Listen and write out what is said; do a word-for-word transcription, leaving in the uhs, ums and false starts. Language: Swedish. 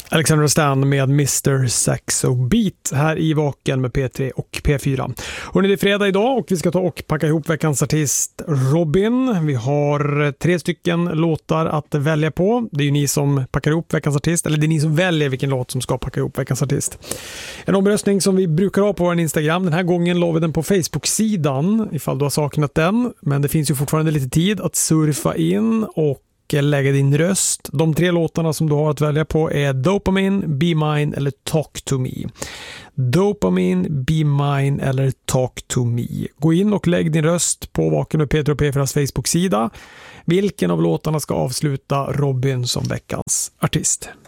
Alexander Stan med mister Saxo Beat här i Vaken med P tre och P fyra. Hörrni, det är fredag idag och vi ska ta och packa ihop veckans artist Robin. Vi har tre stycken låtar att välja på. Det är ju ni som packar ihop veckans artist, eller det är ni som väljer vilken låt som ska packa ihop veckans artist. En omröstning som vi brukar ha på vår Instagram. Den här gången la vi den på Facebook-sidan ifall du har saknat den. Men det finns ju fortfarande lite tid att surfa in och lägga din röst. De tre låtarna som du har att välja på är Dopamine, Be Mine eller Talk to Me. Dopamine, Be Mine eller Talk to Me. Gå in och lägg din röst på Vaken med P tre och P fyras Facebook-sida. Vilken av låtarna ska avsluta Robin som veckans artist?